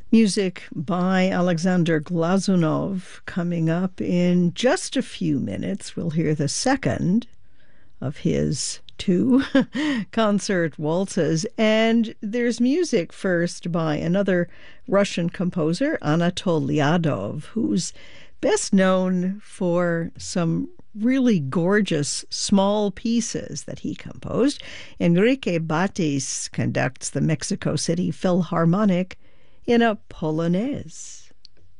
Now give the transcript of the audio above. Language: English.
Music by Alexander Glazunov coming up in just a few minutes. We'll hear the second of his two concert waltzes. And there's music first by another Russian composer, Anatol Lyadov, who's best known for some really gorgeous small pieces that he composed. Enrique Batis conducts the Mexico City Philharmonic in a polonaise.